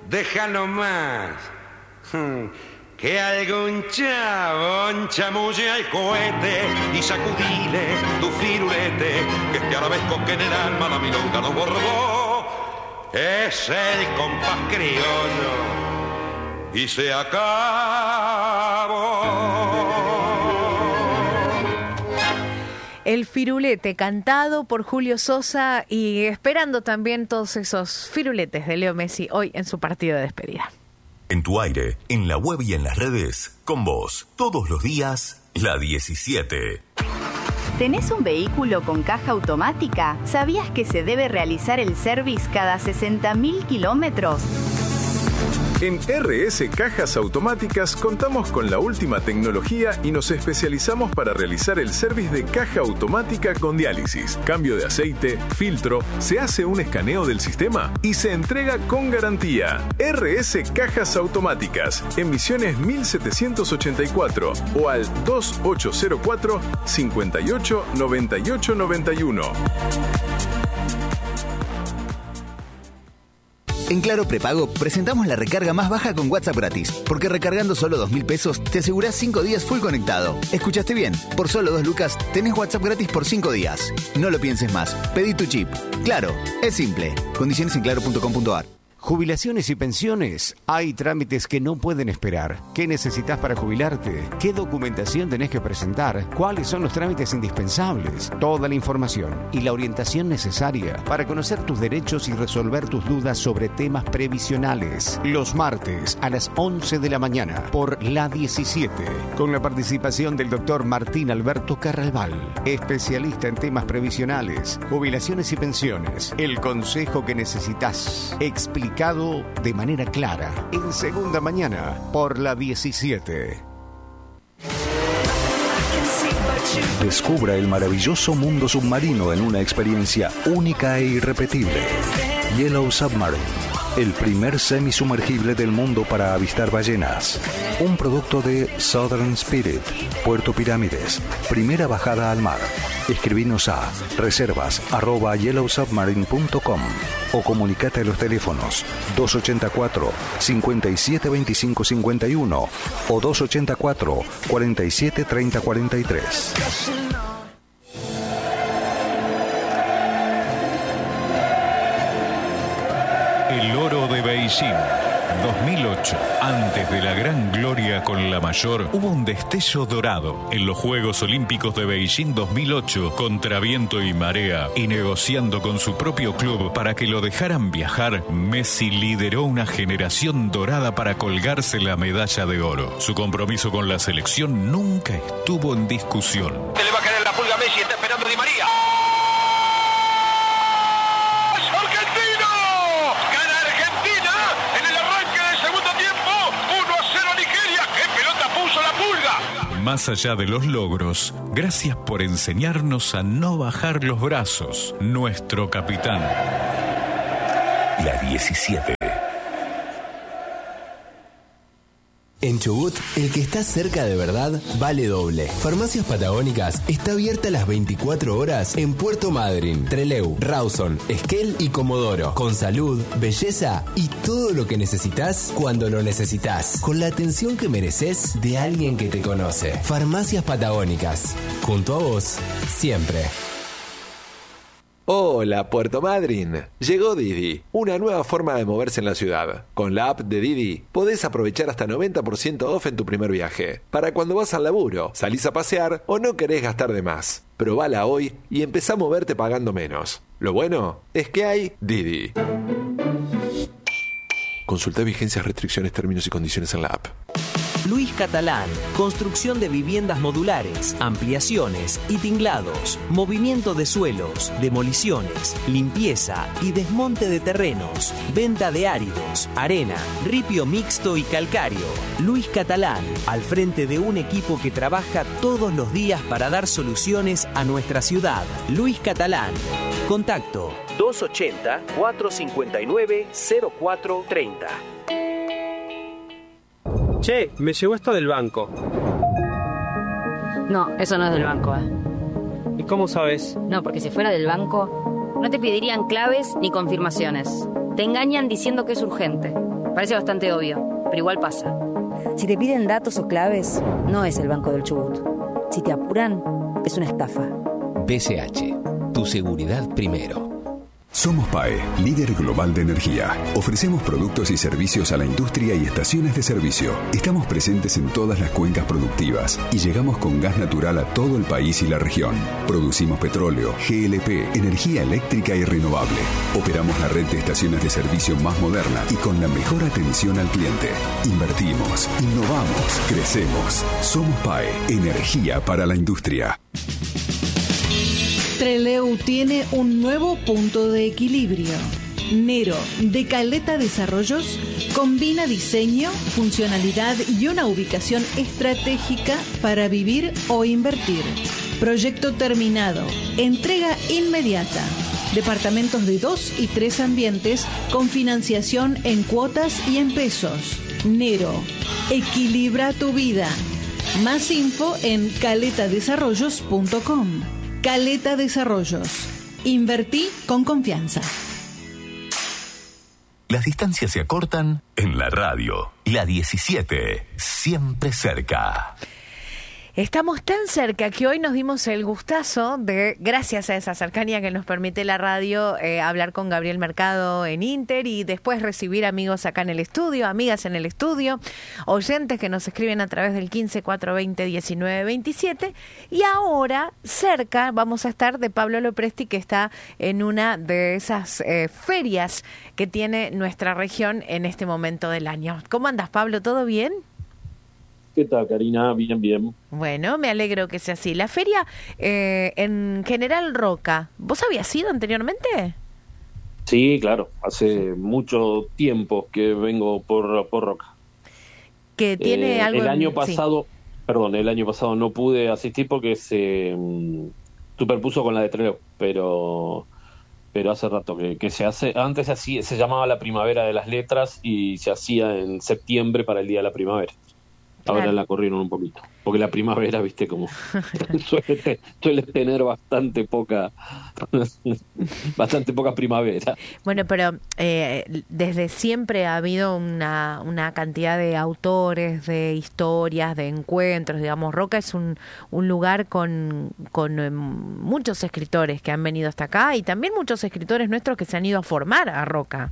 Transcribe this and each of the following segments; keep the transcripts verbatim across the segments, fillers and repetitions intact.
déjalo más. Que algún chabón chamulle al cohete y sacudile tu firulete, que este arabesco que en el alma la milonga nos bordó es el compás criollo y se acabó. El firulete, cantado por Julio Sosa y esperando también todos esos firuletes de Leo Messi hoy en su partido de despedida. En tu aire, en la web y en las redes, con vos, todos los días, la diecisiete. ¿Tenés un vehículo con caja automática? ¿Sabías que se debe realizar el service cada sesenta mil kilómetros? En R S Cajas Automáticas contamos con la última tecnología y nos especializamos para realizar el service de caja automática con diálisis, cambio de aceite, filtro, se hace un escaneo del sistema y se entrega con garantía. R S Cajas Automáticas, en Misiones mil setecientos ochenta y cuatro o al dos ocho cero cuatro, cinco ocho, nueve ocho nueve uno. En Claro Prepago presentamos la recarga más baja con WhatsApp gratis, porque recargando solo dos mil pesos te asegurás cinco días full conectado. ¿Escuchaste bien? Por solo dos lucas tenés WhatsApp gratis por cinco días. No lo pienses más, pedí tu chip. Claro, es simple. Condiciones en claro punto com punto a r. Jubilaciones y pensiones. Hay trámites que no pueden esperar. ¿Qué necesitas para jubilarte? ¿Qué documentación tenés que presentar? ¿Cuáles son los trámites indispensables? Toda la información y la orientación necesaria para conocer tus derechos y resolver tus dudas sobre temas previsionales. Los martes a las once de la mañana por La diecisiete. Con la participación del doctor Martín Alberto Carralbal, especialista en temas previsionales, jubilaciones y pensiones. El consejo que necesitas. Explicado de manera clara. En Segunda Mañana por La diecisiete. Descubra el maravilloso mundo submarino en una experiencia única e irrepetible. Yellow Submarine, el primer semisumergible del mundo para avistar ballenas. Un producto de Southern Spirit, Puerto Pirámides. Primera bajada al mar. Escribinos a reservas arroba yellow submarine punto com o comunicate a los teléfonos dos ocho cuatro, cinco siete dos cinco cinco uno o dos ocho cuatro, cuatro siete tres cero cuatro tres. El oro de Beijing. dos mil ocho, antes de la gran gloria con la mayor, hubo un destello dorado en los Juegos Olímpicos de Beijing dos mil ocho, contra viento y marea, y negociando con su propio club para que lo dejaran viajar, Messi lideró una generación dorada para colgarse la medalla de oro. Su compromiso con la selección nunca estuvo en discusión. Se le va a caer la pulga a Messi, está esperando Di María. Más allá de los logros, gracias por enseñarnos a no bajar los brazos, nuestro capitán. La diecisiete. En Chubut, el que está cerca de verdad vale doble. Farmacias Patagónicas está abierta las veinticuatro horas en Puerto Madryn, Trelew, Rawson, Esquel y Comodoro. Con salud, belleza y todo lo que necesitas cuando lo necesitas. Con la atención que mereces de alguien que te conoce. Farmacias Patagónicas. Junto a vos, siempre. Hola, Puerto Madryn. Llegó Didi, una nueva forma de moverse en la ciudad. Con la app de Didi podés aprovechar hasta noventa por ciento off en tu primer viaje. Para cuando vas al laburo, salís a pasear o no querés gastar de más. Probala hoy y empezá a moverte pagando menos. Lo bueno es que hay Didi. Consulta vigencias, restricciones, términos y condiciones en la app. Luis Catalán, construcción de viviendas modulares, ampliaciones y tinglados, movimiento de suelos, demoliciones, limpieza y desmonte de terrenos, venta de áridos, arena, ripio mixto y calcáreo. Luis Catalán, al frente de un equipo que trabaja todos los días para dar soluciones a nuestra ciudad. Luis Catalán. Contacto dos ochenta, cuatrocientos cincuenta y nueve, cero cuatro treinta. Che, me llegó esto del banco. No, eso no es del banco, ¿eh? ¿Y cómo sabes? No, porque si fuera del banco, no te pedirían claves ni confirmaciones. Te engañan diciendo que es urgente. Parece bastante obvio, pero igual pasa. Si te piden datos o claves, no es el Banco del Chubut. Si te apuran, es una estafa. B C H, tu seguridad primero. Somos P A E, líder global de energía. Ofrecemos productos y servicios a la industria y estaciones de servicio. Estamos presentes en todas las cuencas productivas y llegamos con gas natural a todo el país y la región. Producimos petróleo, G L P, energía eléctrica y renovable. Operamos la red de estaciones de servicio más moderna y con la mejor atención al cliente. Invertimos, innovamos, crecemos. Somos P A E, energía para la industria. Trelew tiene un nuevo punto de equilibrio. Nero, de Caleta Desarrollos, combina diseño, funcionalidad y una ubicación estratégica para vivir o invertir. Proyecto terminado. Entrega inmediata. Departamentos de dos y tres ambientes con financiación en cuotas y en pesos. Nero, equilibra tu vida. Más info en caleta desarrollos punto com. Caleta Desarrollos. Invertí con confianza. Las distancias se acortan en la radio. La diecisiete, siempre cerca. Estamos tan cerca que hoy nos dimos el gustazo de, gracias a esa cercanía que nos permite la radio, eh, hablar con Gabriel Mercado en Inter y después recibir amigos acá en el estudio, amigas en el estudio, oyentes que nos escriben a través del quince cuatrocientos veinte diecinueve veintisiete. Y ahora, cerca, vamos a estar de Pablo Lopresti, que está en una de esas eh, ferias que tiene nuestra región en este momento del año. ¿Cómo andas, Pablo? ¿Todo bien? ¿Qué tal, Karina? Bien, bien. Bueno, me alegro que sea así. La feria eh, en General Roca, ¿vos habías ido anteriormente? Sí, claro. Hace mucho tiempo que vengo por, por Roca. Que tiene eh, algo... El año en... pasado, sí. perdón, el año pasado no pude asistir porque se um, superpuso con la de Trelew, pero... pero hace rato que, que se hace, antes se, hacía, se llamaba la Primavera de las Letras y se hacía en septiembre para el Día de la Primavera. Ahora claro. La corrieron un poquito, porque la primavera, viste, como suele, suele tener bastante poca bastante poca primavera. Bueno, pero eh, desde siempre ha habido una, una cantidad de autores, de historias, de encuentros, digamos. Roca es un, un lugar con, con eh, muchos escritores que han venido hasta acá y también muchos escritores nuestros que se han ido a formar a Roca.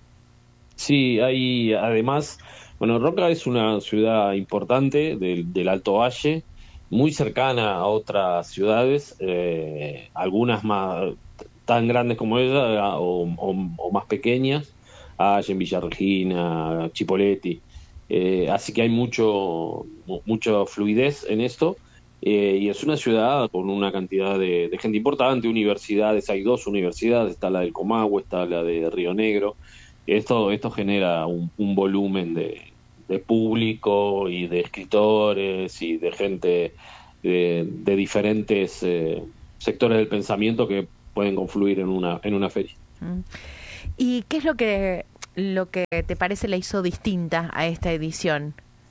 Sí, hay además... Bueno, Roca es una ciudad importante del, del Alto Valle, muy cercana a otras ciudades, eh, algunas más tan grandes como ella o, o, o más pequeñas, hay en Villa Regina, Chipoleti, eh, así que hay mucho mucha fluidez en esto, eh, y es una ciudad con una cantidad de, de gente importante, universidades, hay dos universidades, está la del Comahue, está la de Río Negro. Esto esto genera un, un volumen de, de público y de escritores y de gente de, de diferentes eh, sectores del pensamiento que pueden confluir en una en una feria. ¿Y qué es lo que lo que te parece la hizo distinta a esta edición?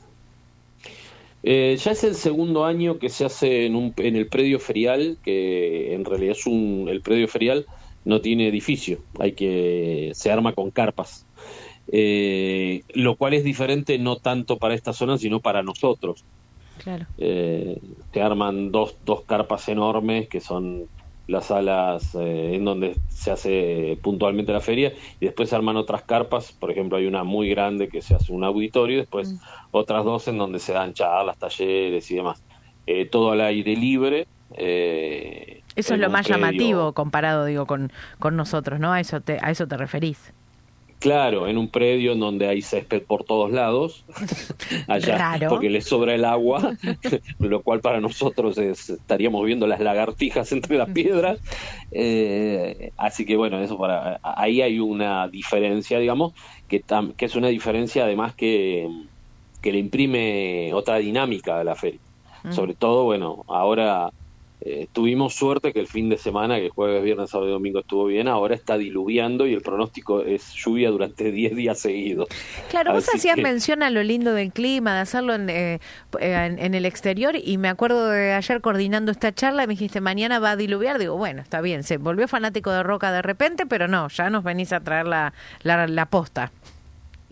Eh, ya es el segundo año que se hace en, un, en el predio ferial, que en realidad es un el predio ferial no tiene edificio, hay que se arma con carpas, eh, lo cual es diferente no tanto para esta zona sino para nosotros. Claro. Eh, se arman dos dos carpas enormes que son las salas eh, en donde se hace puntualmente la feria, y después se arman otras carpas, por ejemplo hay una muy grande que se hace un auditorio y después mm. otras dos en donde se dan charlas, talleres y demás, eh, todo al aire libre. Eh, Eso es lo más predio. llamativo comparado, digo, con, con nosotros, ¿no? A eso te, a eso te referís. Claro, en un predio en donde hay césped por todos lados, allá, Raro. Porque les sobra el agua, lo cual para nosotros es, estaríamos viendo las lagartijas entre las piedras, eh, así que bueno, eso para ahí hay una diferencia, digamos, que, tam, que es una diferencia además que, que le imprime otra dinámica a la feria, mm. sobre todo, bueno, ahora... Eh, tuvimos suerte que el fin de semana, que jueves, viernes, sábado y domingo estuvo bien, ahora está diluviando y el pronóstico es lluvia durante diez días seguidos. Claro, vos Así hacías que... mención a lo lindo del clima, de hacerlo en, eh, en, en el exterior, y me acuerdo de ayer coordinando esta charla, me dijiste, mañana va a diluviar, digo, bueno, está bien, se volvió fanático de Roca de repente, pero no, ya nos venís a traer la, la, la posta.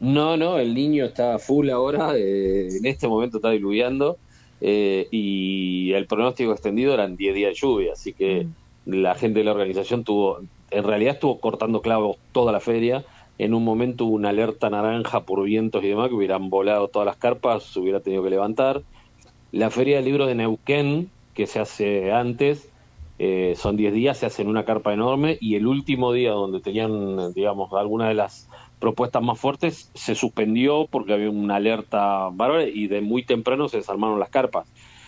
No, no, el Niño está full ahora, eh, en este momento está diluviando, eh, y el pronóstico extendido eran diez días de lluvia, así que mm. la gente de la organización tuvo, en realidad estuvo cortando clavos toda la feria. En un momento hubo una alerta naranja por vientos y demás que hubieran volado todas las carpas, se hubiera tenido que levantar. La Feria del Libro de Neuquén, que se hace antes, eh, son diez días, se hace en una carpa enorme, y el último día donde tenían, digamos, alguna de las propuestas más fuertes, se suspendió porque había una alerta bárbara y de muy temprano se desarmaron las carpas.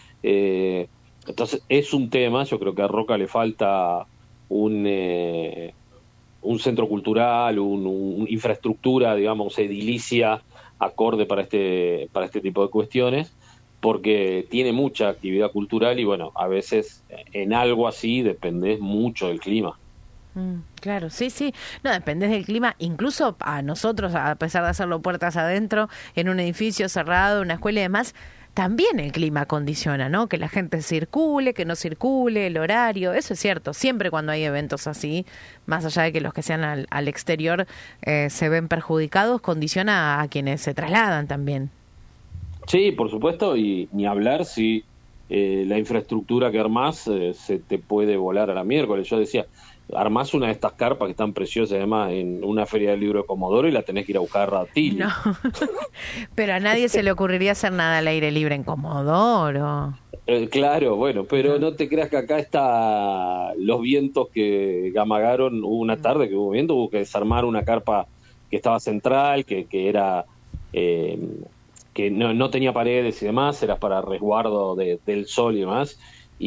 Eh, entonces es un tema, yo creo que a Roca le falta un... Eh, un centro cultural, un, un infraestructura, digamos, edilicia acorde para este para este tipo de cuestiones, porque tiene mucha actividad cultural y, bueno, a veces en algo así dependés mucho del clima. Mm, claro, sí, sí. No, dependés del clima. Incluso a nosotros, a pesar de hacerlo puertas adentro, en un edificio cerrado, una escuela y demás, también el clima condiciona, ¿no? Que la gente circule, que no circule, el horario, eso es cierto. Siempre cuando hay eventos así, más allá de que los que sean al, al exterior eh, se ven perjudicados, condiciona a quienes se trasladan también. Sí, por supuesto, y ni hablar si eh, la infraestructura que armás eh, se te puede volar a la miércoles. Yo decía, armás una de estas carpas que están preciosas además en una feria del libro de Comodoro y la tenés que ir a buscar a Ratillo. No, pero a nadie se le ocurriría hacer nada al aire libre en Comodoro. Eh, claro, bueno, pero no te creas que acá está los vientos que amagaron. Hubo una tarde que hubo viento, hubo que desarmar una carpa que estaba central, que, que era... Eh, que no, no tenía paredes y demás, era para resguardo de, del sol y demás,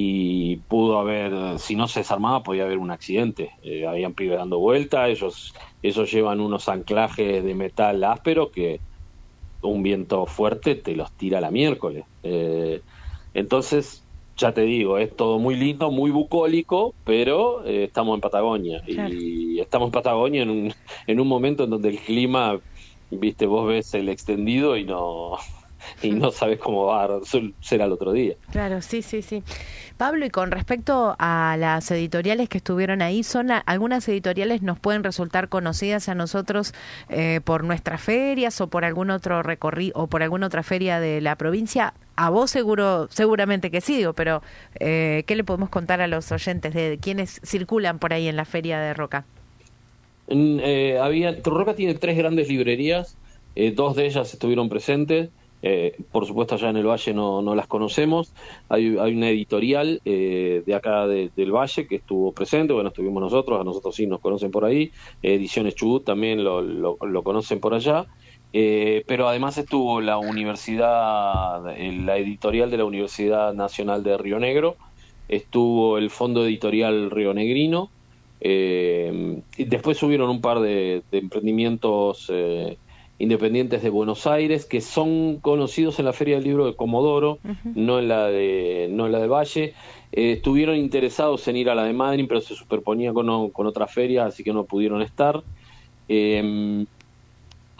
y pudo haber, si no se desarmaba, podía haber un accidente. Eh, habían pibes dando vuelta, ellos, ellos llevan unos anclajes de metal áspero que un viento fuerte te los tira la miércoles. Eh, entonces, ya te digo, es todo muy lindo, muy bucólico, pero eh, estamos en Patagonia, claro. Y estamos en Patagonia en un, en un momento en donde el clima... Viste, vos ves el extendido y no y no sabes cómo va a ser al otro día. Claro, sí, sí, sí. Pablo, y con respecto a las editoriales que estuvieron ahí, son a, algunas editoriales nos pueden resultar conocidas a nosotros eh, por nuestras ferias o por algún otro recorrido o por alguna otra feria de la provincia. A vos seguro, seguramente que sí, digo, pero eh, ¿qué le podemos contar a los oyentes de quiénes circulan por ahí en la feria de Roca? Eh, había, Roca tiene tres grandes librerías, eh, dos de ellas estuvieron presentes, eh, por supuesto allá en el Valle no, no las conocemos. Hay, hay una editorial eh, de acá de, del Valle que estuvo presente, bueno, estuvimos nosotros, a nosotros sí nos conocen por ahí, eh, Ediciones Chubut también lo, lo, lo conocen por allá, eh, pero además estuvo la universidad, la editorial de la Universidad Nacional de Río Negro, estuvo el Fondo Editorial Rionegrino. Eh, y después subieron un par de, de emprendimientos eh, independientes de Buenos Aires que son conocidos en la Feria del Libro de Comodoro, uh-huh. no en la de no en la de Valle. Eh, estuvieron interesados en ir a la de Madryn, pero se superponía con, con otras ferias, así que no pudieron estar. Eh,